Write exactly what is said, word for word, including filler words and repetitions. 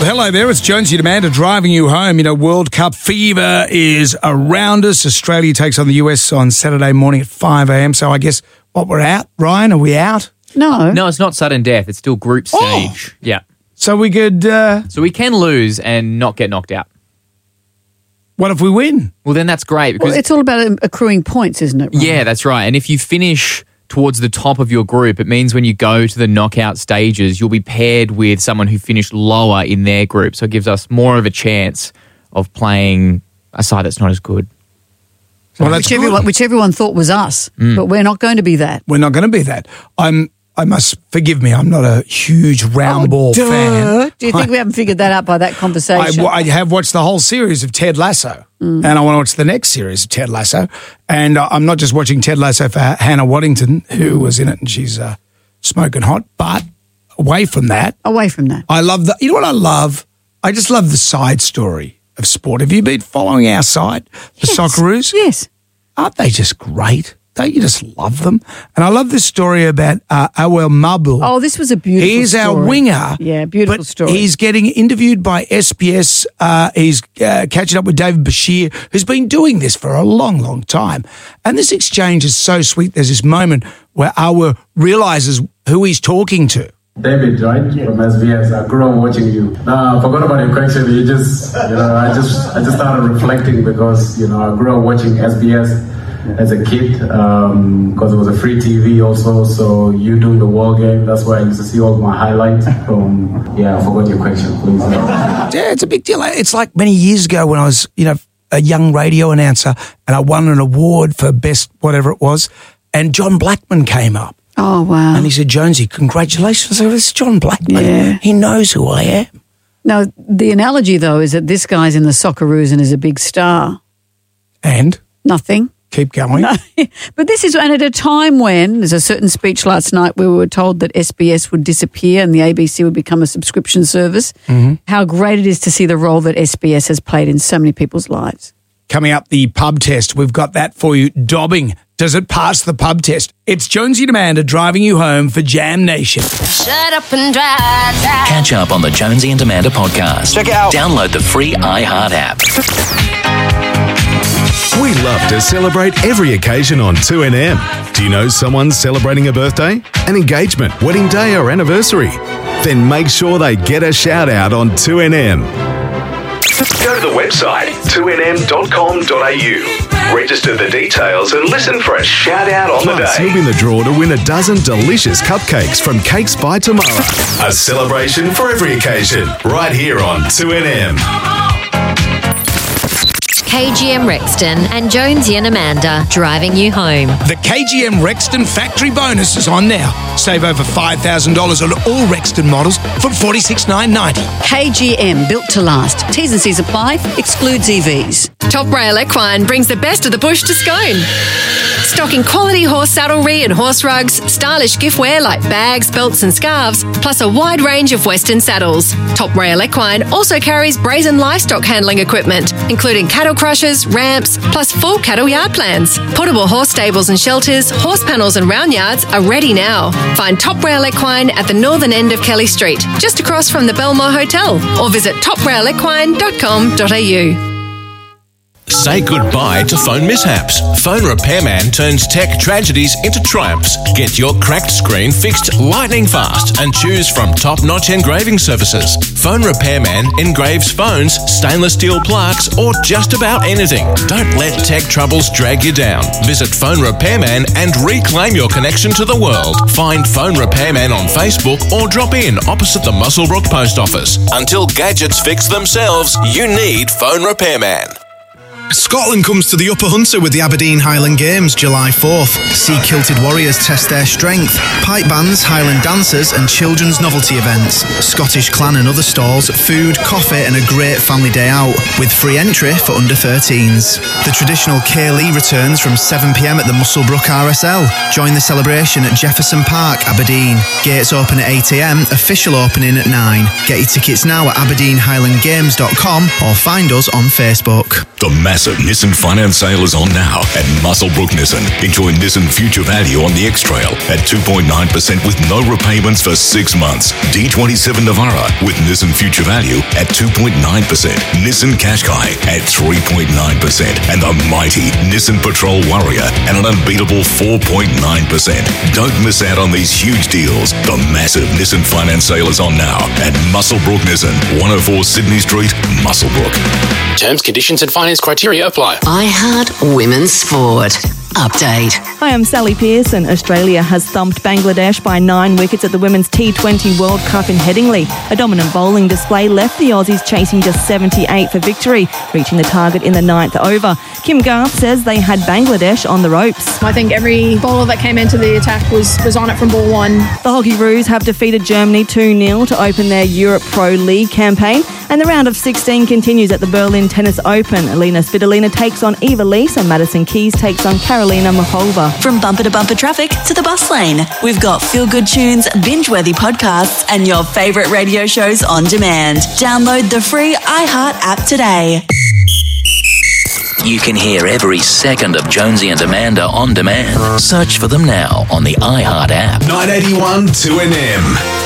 Hello there, it's Jonesy and Amanda driving you home. You know, World Cup fever is around us. Australia takes on the U S on Saturday morning at five a.m. So I guess, what, we're out? Ryan, are we out? No. No, it's not sudden death. It's still group stage. Oh. Yeah. So we could... Uh, so we can lose and not get knocked out. What if we win? Well, then that's great. Because Well, it's all about accruing points, isn't it, Ryan? Yeah, that's right. And if you finish towards the top of your group, it means when you go to the knockout stages, you'll be paired with someone who finished lower in their group. So it gives us more of a chance of playing a side that's not as good. Well, that's which, good. everyone, which everyone thought was us, Mm. but we're not going to be that. We're not going to be that. I'm. I must forgive me. I'm not a huge round Oh, ball duh. fan. Do you think I, we haven't figured that out by that I, conversation? I have watched the whole series of Ted Lasso, Mm. and I want to watch the next series of Ted Lasso. And uh, I'm not just watching Ted Lasso for Hannah Waddington, who was in it, and she's uh, smoking hot. But away from that, Away from that. I love the. You know what I love? I just love the side story of sport. Have you been following our side, the Yes. Socceroos? Yes. Aren't they just great? Don't you just love them? And I love this story about uh, Awel Mabul. Oh, this was a beautiful He's story. our winger. Yeah, beautiful but story. He's getting interviewed by S B S. Uh, he's uh, catching up with David Bashir, who's been doing this for a long, long time. And this exchange is so sweet. There's this moment where Awel realizes who he's talking to. David, right? Yeah. From S B S. I grew up watching you. No, I forgot about your question. You just, you know, I just, I just started reflecting because, you know, I grew up watching S B S as a kid because um, it was a free T V also. So you doing the World Game, that's where I used to see all my highlights from. Yeah, I forgot your question, please. Yeah, it's a big deal. It's like many years ago when I was, you know, a young radio announcer and I won an award for best whatever it was, and John Blackman came up. Oh, wow. And he said, Jonesy, congratulations. I said, it's John Blackman. Yeah. He knows who I am. Now, the analogy, though, is that this guy's in the Socceroos and is a big star. And? Nothing. Keep going. No. But this is, and at a time when, there's a certain speech last night where we were told that S B S would disappear and the A B C would become a subscription service, Mm-hmm. how great it is to see the role that S B S has played in so many people's lives. Coming up, the pub test. We've got that for you. Dobbing. Does it pass the pub test? It's Jonesy and Amanda driving you home for Jam Nation. Shut up and drive. Catch up on the Jonesy and Amanda podcast. Check it out. Download the free iHeart app. We love to celebrate every occasion on two N M. Do you know someone's celebrating a birthday, an engagement, wedding day or anniversary? Then make sure they get a shout out on two N M. Go to the website two n m dot com dot a u. Register the details and listen for a shout out on the Plus, day. you'll be in the draw to win a dozen delicious cupcakes from Cakes by Tomorrow. A celebration for every occasion, right here on two N M. K G M Rexton and Jonesy and Amanda driving you home. The K G M Rexton factory bonus is on now. Save over five thousand dollars on all Rexton models from forty-six thousand nine hundred ninety dollars. K G M, built to last. T's and C's apply, excludes E Vs. Top Rail Equine brings the best of the bush to Scone. Stocking quality horse saddlery and horse rugs, stylish giftware like bags, belts and scarves, plus a wide range of Western saddles. Top Rail Equine also carries brazen livestock handling equipment, including cattle crushers, ramps, plus full cattle yard plans. Portable horse stables and shelters, horse panels and round yards are ready now. Find Top Rail Equine at the northern end of Kelly Street, just across from the Belmore Hotel, or visit top rail equine dot com dot a u. Say goodbye to phone mishaps. Phone Repairman turns tech tragedies into triumphs. Get your cracked screen fixed lightning fast and choose from top-notch engraving services. Phone Repairman engraves phones, stainless steel plaques, or just about anything. Don't let tech troubles drag you down. Visit Phone Repairman and reclaim your connection to the world. Find Phone Repairman on Facebook or drop in opposite the Muswellbrook Post Office. Until gadgets fix themselves, you need Phone Repairman. Scotland comes to the Upper Hunter with the Aberdeen Highland Games July fourth. See kilted warriors test their strength, pipe bands, Highland dancers and children's novelty events, Scottish clan and other stalls, food, coffee and a great family day out with free entry for under thirteens. The traditional K-Lee returns from seven p m at the Muswellbrook R S L. Join the celebration at Jefferson Park, Aberdeen. Gates open at eight a m, official opening at nine. Get your tickets now at aberdeen highland games dot com or find us on Facebook. The massive Nissan finance sale is on now at Muswellbrook Nissan. Enjoy Nissan Future Value on the X-Trail at two point nine percent with no repayments for six months. D twenty-seven Navara with Nissan Future Value at two point nine percent. Nissan Qashqai at three point nine percent. And the mighty Nissan Patrol Warrior at an unbeatable four point nine percent. Don't miss out on these huge deals. The massive Nissan finance sale is on now at Muswellbrook Nissan, one oh four Sydney Street, Muswellbrook. Terms, conditions and finance criteria apply. iHeart Women's Sport. Update. Hi, I'm Sally Pearson. Australia has thumped Bangladesh by nine wickets at the Women's T twenty World Cup in Headingley. A dominant bowling display left the Aussies chasing just seventy-eight for victory, reaching the target in the ninth over. Kim Garth says they had Bangladesh on the ropes. I think every bowler that came into the attack was, was on it from ball one. The Hockeyroos have defeated Germany two nil to open their Europe Pro League campaign, and the round of sixteen continues at the Berlin Tennis Open. Alina Svitolina takes on Eva Lees and Madison Keys takes on Carolina Mahova. From bumper to bumper traffic to the bus lane, we've got feel-good tunes, binge-worthy podcasts, and your favourite radio shows on demand. Download the free iHeart app today. You can hear every second of Jonesy and Amanda on demand. Search for them now on the iHeart app. nine eighty-one two N M.